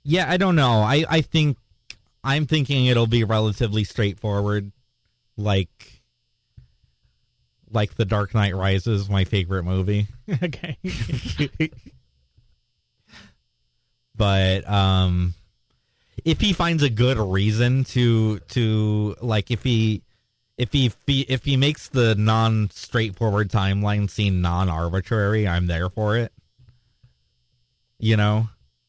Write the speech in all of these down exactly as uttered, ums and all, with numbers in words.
Yeah, I don't know. I, I think I'm thinking it'll be relatively straightforward, like like The Dark Knight Rises, my favorite movie. Okay. But um, if he finds a good reason to to like if he if he if he, if he makes the non straightforward timeline seem non arbitrary, I'm there for it. You know.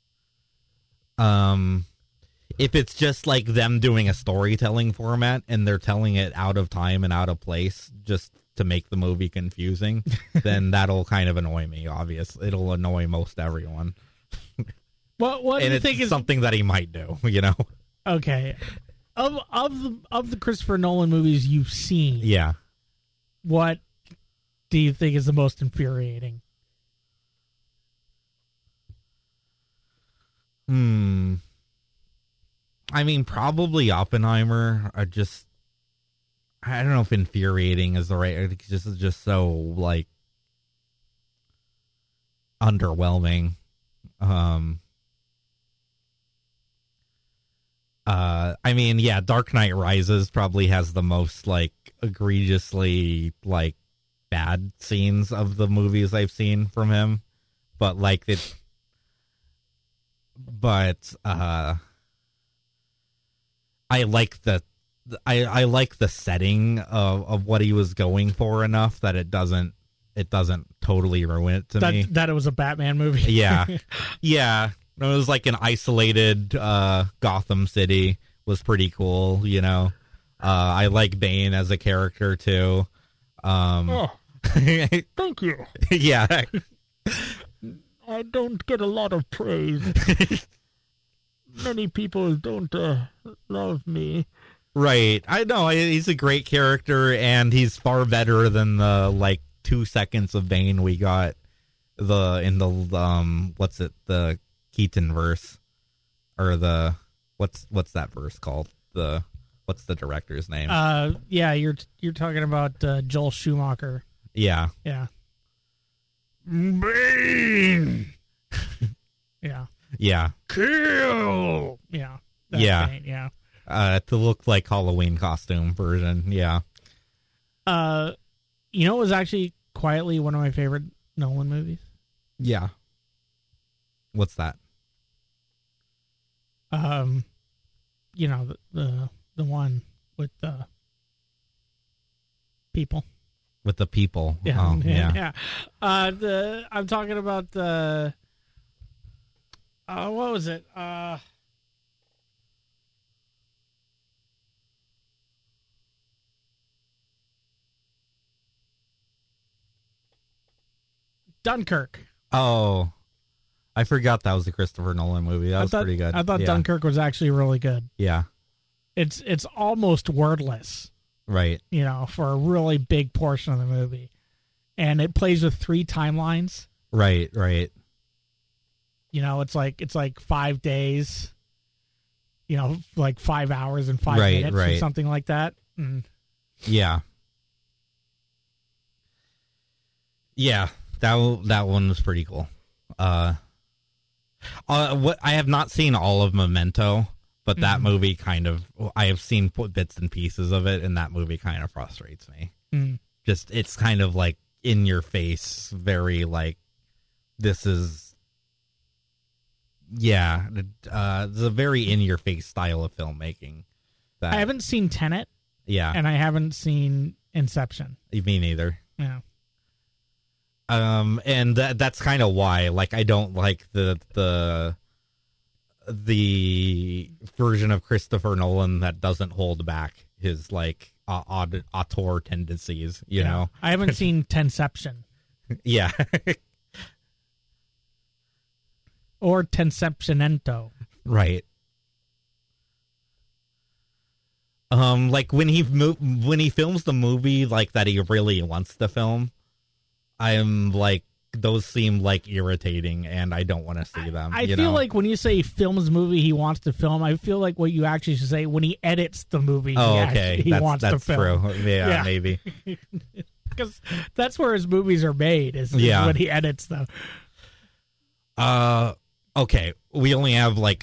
Um, if it's just like them doing a storytelling format and they're telling it out of time and out of place just to make the movie confusing, then that'll kind of annoy me. Obviously, it'll annoy most everyone. What what do and you it's think is something that he might do? You know? Okay, of of the of the Christopher Nolan movies you've seen, Yeah. What do you think is the most infuriating? Hmm. I mean, probably Oppenheimer. I just, I don't know if infuriating is the right. I think it's just, it's just so like underwhelming. Um. Uh, I mean, yeah, Dark Knight Rises probably has the most like egregiously like bad scenes of the movies I've seen from him, but like it. But uh, I like the I, I like the setting of, of what he was going for enough that it doesn't it doesn't totally ruin it to that, me. That it was a Batman movie. Yeah, yeah. It was like an isolated uh, Gotham City. Was pretty cool, you know. Uh, I like Bane as a character too. Um, oh, thank you. Yeah. I don't get a lot of praise. Many people don't uh, love me. Right. I know. He's a great character, and he's far better than the, like, two seconds of Bane we got the in the, um, what's it, the Keaton verse. Or the, what's what's that verse called? The, what's the director's name? Uh, yeah, you're you're talking about uh, Joel Schumacher. Yeah. Yeah. Bane. Yeah. Yeah. Kill. Yeah. That's Yeah. Bane, yeah. Uh, to look like Halloween costume version. Yeah. Uh, you know, it was actually quietly one of my favorite Nolan movies. Yeah. What's that? Um, you know, the the, the one with the people. With the people. Yeah, Oh, yeah. yeah. yeah. Uh, the I'm talking about the. Uh, what was it? Uh, Dunkirk. Oh, I forgot that was a Christopher Nolan movie. That I was thought, pretty good. I thought yeah. Dunkirk was actually really good. Yeah. It's it's almost wordless, Right. you know, for a really big portion of the movie, and it plays with three timelines. Right. Right. You know, it's like it's like five days. You know, like five hours and five Right, minutes or right. something like that. Mm. Yeah. Yeah. That that one was pretty cool. Uh, uh, what I have not seen all of Memento, but that Mhm. movie kind of I have seen bits and pieces of it, and that movie kind of frustrates me. Mm. Just it's kind of like in your face, very like this is yeah, uh, it's a very in your face style of filmmaking. That, I haven't seen Tenet, yeah, and I haven't seen Inception. me neither. Yeah. Um, and that that's kind of why, like, I don't like the the the version of Christopher Nolan that doesn't hold back his like uh, odd auteur tendencies. You Yeah. know, I haven't seen Tenception yeah, or Tenceptionento. right. Um, like when he mo- when he films the movie like that he really wants to film, I'm like those seem like irritating, and I don't want to see them. I you feel know? like when you say films movie he wants to film, I feel like what you actually should say when he edits the movie. oh, he okay, actually, he that's wants that's to film. true. Yeah, Yeah. maybe. Because that's where his movies are made. Is, Yeah. is when he edits them. Uh, okay. We only have like